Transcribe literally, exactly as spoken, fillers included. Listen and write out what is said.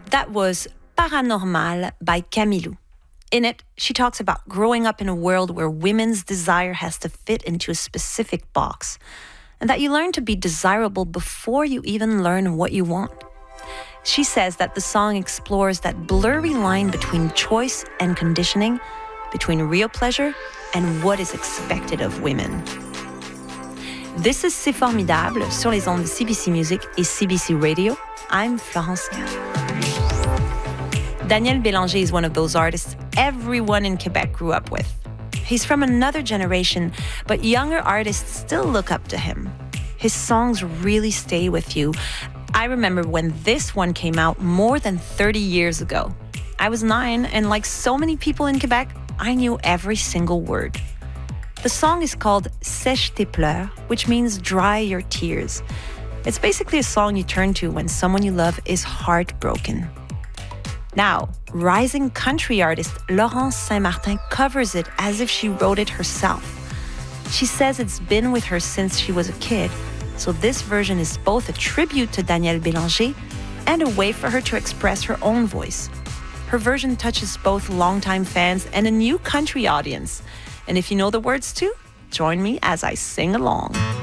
That was Paranormal by Camilou. In it, she talks about growing up in a world where women's desire has to fit into a specific box, and that you learn to be desirable before you even learn what you want. She says that the song explores that blurry line between choice and conditioning, between real pleasure and what is expected of women. This is C'est Formidable sur les ondes de C B C Music et C B C Radio. I'm Florence Gall. Daniel Bélanger is one of those artists everyone in Quebec grew up with. He's from another generation, but younger artists still look up to him. His songs really stay with you. I remember when this one came out more than thirty years ago. I was nine, and like so many people in Quebec, I knew every single word. The song is called Sèche tes pleurs, which means dry your tears. It's basically a song you turn to when someone you love is heartbroken. Now, rising country artist Laurence Saint-Martin covers it as if she wrote it herself. She says it's been with her since she was a kid, so this version is both a tribute to Daniel Bélanger and a way for her to express her own voice. Her version touches both longtime fans and a new country audience. And if you know the words too, join me as I sing along.